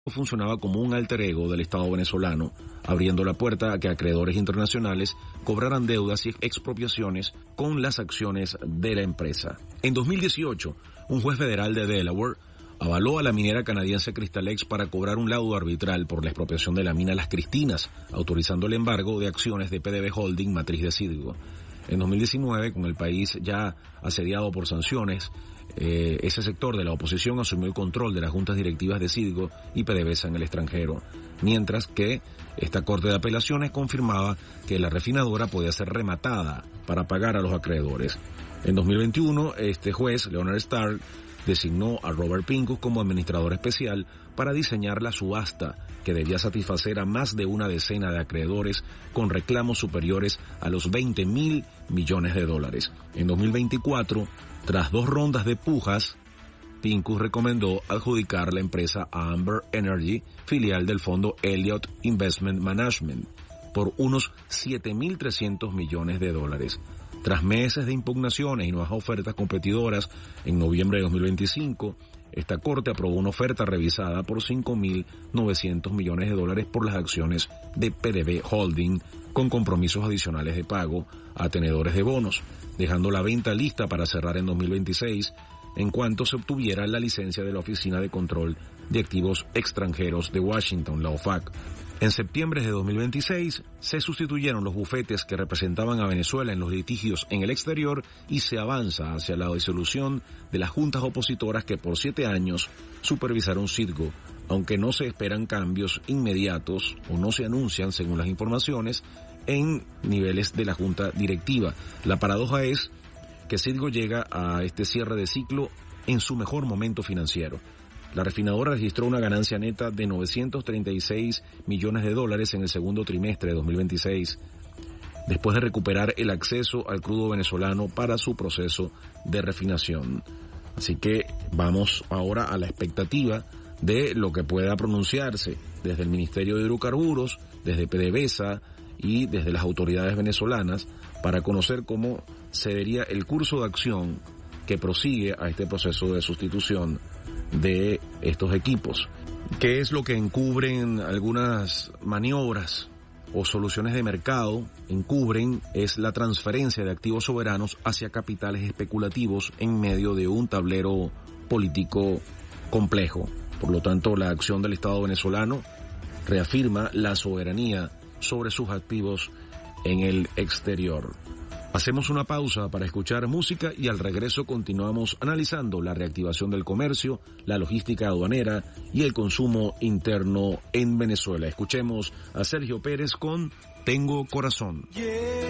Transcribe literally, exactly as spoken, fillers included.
funcionaba como un alter ego del Estado venezolano, abriendo la puerta a que acreedores internacionales cobraran deudas y expropiaciones con las acciones de la empresa. En dos mil dieciocho, un juez federal de Delaware avaló a la minera canadiense Crystalex para cobrar un laudo arbitral por la expropiación de la mina Las Cristinas, autorizando el embargo de acciones de P D V Holding, matriz de Citgo. En dos mil diecinueve, con el país ya asediado por sanciones, eh, ese sector de la oposición asumió el control de las juntas directivas de Citgo y PDVSA en el extranjero, mientras que esta Corte de Apelaciones confirmaba que la refinadora podía ser rematada para pagar a los acreedores. En dos mil veintiuno, este juez, Leonard Starr, designó a Robert Pincus como administrador especial para diseñar la subasta que debía satisfacer a más de una decena de acreedores con reclamos superiores a los veinte mil millones de dólares. En dos mil veinticuatro, tras dos rondas de pujas, Pincus recomendó adjudicar la empresa a Amber Energy, filial del fondo Elliott Investment Management, por unos siete mil trescientos millones de dólares. Tras meses de impugnaciones y nuevas ofertas competidoras, en noviembre de dos mil veinticinco, esta corte aprobó una oferta revisada por cinco mil novecientos millones de dólares por las acciones de P D V Holding, con compromisos adicionales de pago a tenedores de bonos, dejando la venta lista para cerrar en dos mil veintiséis, en cuanto se obtuviera la licencia de la Oficina de Control de Activos Extranjeros de Washington, la O F A C. En septiembre de dos mil veintiséis se sustituyeron los bufetes que representaban a Venezuela en los litigios en el exterior y se avanza hacia la disolución de las juntas opositoras que por siete años supervisaron Citgo, aunque no se esperan cambios inmediatos o no se anuncian, según las informaciones, en niveles de la junta directiva. La paradoja es que Citgo llega a este cierre de ciclo en su mejor momento financiero. La refinadora registró una ganancia neta de novecientos treinta y seis millones de dólares en el segundo trimestre de dos mil veintiséis, después de recuperar el acceso al crudo venezolano para su proceso de refinación. Así que vamos ahora a la expectativa de lo que pueda pronunciarse desde el Ministerio de Hidrocarburos, desde PDVSA y desde las autoridades venezolanas para conocer cómo sería el curso de acción que prosigue a este proceso de sustitución de estos equipos. ¿Qué es lo que encubren algunas maniobras o soluciones de mercado? Encubren es la transferencia de activos soberanos hacia capitales especulativos en medio de un tablero político complejo. Por lo tanto, la acción del Estado venezolano reafirma la soberanía sobre sus activos en el exterior. Hacemos una pausa para escuchar música y al regreso continuamos analizando la reactivación del comercio, la logística aduanera y el consumo interno en Venezuela. Escuchemos a Sergio Pérez con Tengo Corazón. Yeah.